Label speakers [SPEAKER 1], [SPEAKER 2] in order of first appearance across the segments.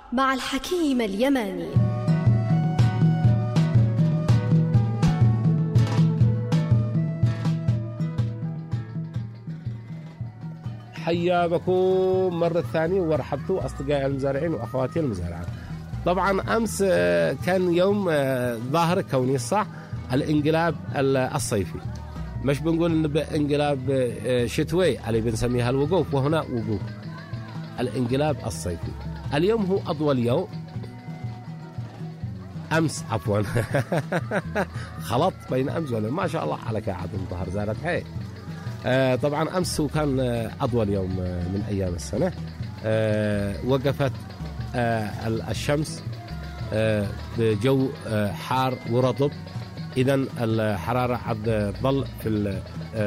[SPEAKER 1] مع الحكيم اليماني.
[SPEAKER 2] حيا بكم مرة ثانية ورحبتوا أصدقائي المزارعين وأخواتي المزارعات. طبعا أمس كان يوم ظاهر كوني صح، الانقلاب الصيفي، مش بنقول انقلاب شتوي اللي بنسميها الوقوف، وهنا وقوف الانقلاب الصيفي. اليوم هو أطول يوم، أمس عفوا خلط بين أمس ولا ما شاء الله على كعب الظهر زارت هاي. طبعا أمس هو كان أطول يوم من أيام السنة. وقفت الشمس بجو حار ورطب، إذن الحرارة عد ظل في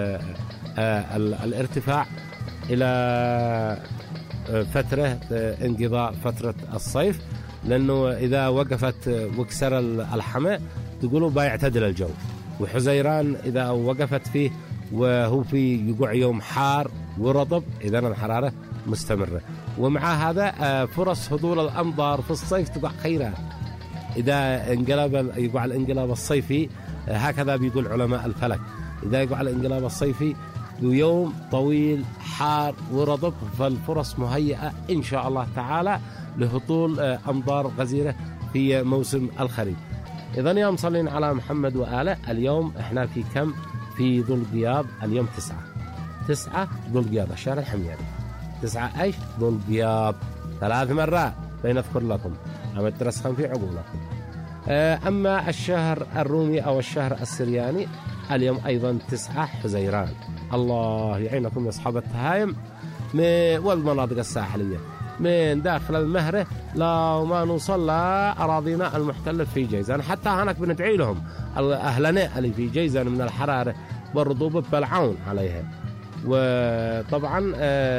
[SPEAKER 2] الارتفاع إلى فترة انقضاء فترة الصيف، لأنه إذا وقفت وكسر الحماء تقولوا بيعتدل الجو، وحزيران إذا وقفت فيه وهو في يقع يوم حار ورطب إذن الحرارة مستمرة. ومع هذا فرص هطول الأمطار في الصيف تقع خيرات إذا يقع الانقلاب الصيفي، هكذا بيقول علماء الفلك. إذا يقع الانقلاب الصيفي يوم طويل حار ورطب، فالفرص مهيئة إن شاء الله تعالى لهطول أمطار غزيرة في موسم الخريف. إذن يا مصلين على محمد وآله، اليوم إحنا في كم؟ في ذو القياض. اليوم 9 ذو القياض، الشهر الحمياني. 9 ايش؟ ذو القياض 3 مرات بنذكر لكم عم ترسخن في عقولكم. أما الشهر الرومي أو الشهر السرياني اليوم أيضا 9 حزيران. الله يعينكم يا أصحاب التهايم والمناطق الساحلية من داخل المهرة لا ما نوصل لأراضينا المحتلة في جيزان. حتى هناك بندعي لهم أهلنا اللي في جيزان من الحرارة والرطوبة بالعون عليها. وطبعا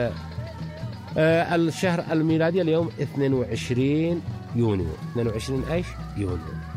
[SPEAKER 2] الشهر الميلادي اليوم 22 يونيو. 22 ايش؟ يونيو.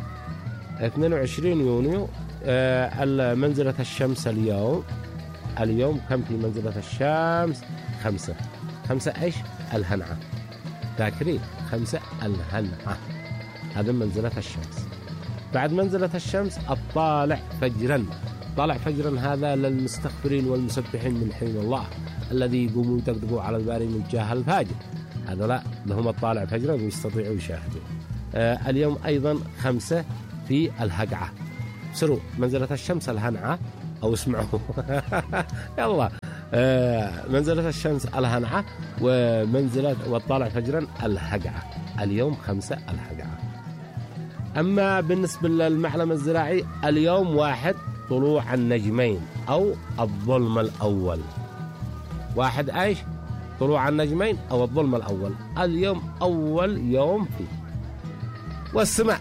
[SPEAKER 2] 22 يونيو. منزلة الشمس اليوم كم في منزلة الشمس؟ 5 ايش؟ الهنعة. ذاكرين 5 الهنعة، هذا منزلة الشمس. بعد منزلة الشمس الطالع فجرا. طالع فجرا هذا للمستغفرين والمسبحين من حين الله الذي يقوموا يدقدقوا على الباري من جاه الفاجر، هذا لا لهم الطالع فجرا ويستطيعوا يشاهدوا. اليوم أيضا 5 في الهقعة. سروا منزلة الشمس الهنعة أو اسمعوا يلا. منزلة الشمس الهنعة ومنزلة والطالع فجرا الهقعة. اليوم 5 الهقعة. أما بالنسبة للمعلم الزراعي اليوم 1 طلوع النجمين أو الظلم الأول. 1 ايش؟ طلوع النجمين أو الظلم الأول. اليوم أول يوم فيه. والسماك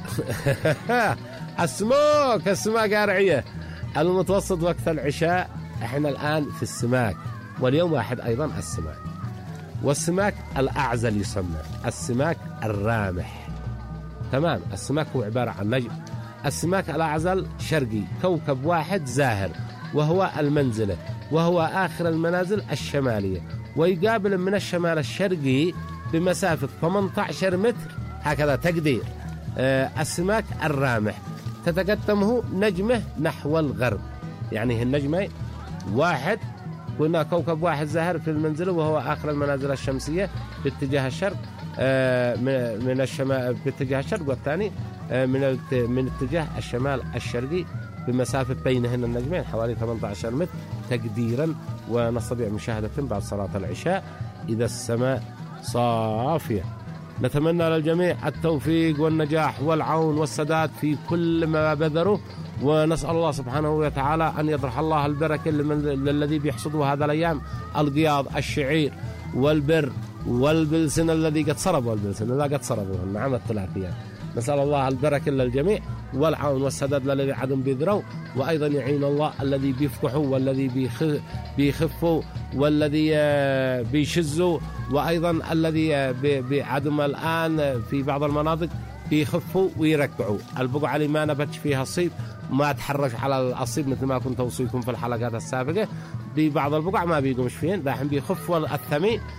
[SPEAKER 2] السماك قارعية المتوسط وقت العشاء. احنا الآن في السماك، واليوم 1 أيضا السماك. والسماك الأعزل يسمى السماك الرامح. تمام. السماك هو عبارة عن نجم. السماك الأعزل شرقي، كوكب واحد زاهر، وهو المنزلة، وهو آخر المنازل الشمالية، ويقابل من الشمال الشرقي بمسافة 18 متر هكذا تقدير. السماك الرامح تتقدمه نجمه نحو الغرب، يعني النجمة 1 قلنا كوكب واحد زاهر في المنزلة وهو آخر المنازل الشمسية باتجاه الشرق، من الشمال باتجاه الشرق، والثاني من اتجاه الشمال الشرقي بمسافة بينهن النجمين حوالي 18 متر تقديرا. ونستطيع مشاهدتهم بعد صلاة العشاء إذا السماء صافية. نتمنى للجميع التوفيق والنجاح والعون والسداد في كل ما بذروا، ونسأل الله سبحانه وتعالى أن يطرح الله البركة للذي بيحصدوا هذا الأيام القياض الشعير والبر والبلسن الذي قد صربوا، والبلسن لا قد صربوا النعم الثلاثية. نسأل الله البركة للجميع والعون والسداد للذي عدم بيذروا، وأيضا يعين الله الذي بيفقحوا والذي بيخفوا والذي بيشزوا، وأيضا الذي بعدم الآن في بعض المناطق بيخفوا ويركعوا. البقعة اللي ما نبتش فيها الصيد ما تحرش على الصيد مثل ما كنت أوصيكم في الحلقات السابقة. ببعض البقع ما بيقومش فين، دحين بيخفوا الثمين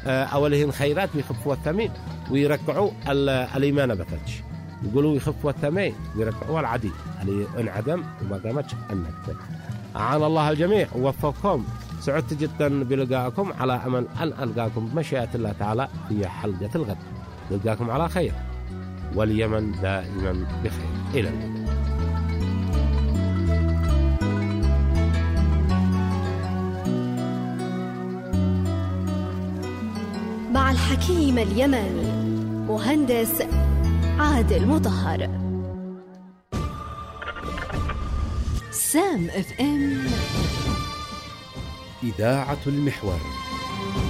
[SPEAKER 2] أولهن خيرات ويخفوا الثمين ويركعوا الإيمان بتش، يقولوا يخفوا الثمين ويركعوا العدي اللي انعدم وما قامتش النكتة. أعان الله الجميع ووفقكم. سعدت جدا بلقائكم، على أمل أن ألقاكم بمشيئة الله تعالى في حلقة الغد. نلقاكم على خير، واليمن دائما بخير. إلى اللقاء.
[SPEAKER 1] مع الحكيم اليماني مهندس عادل مطهر. سام FM
[SPEAKER 3] إذاعة المحور.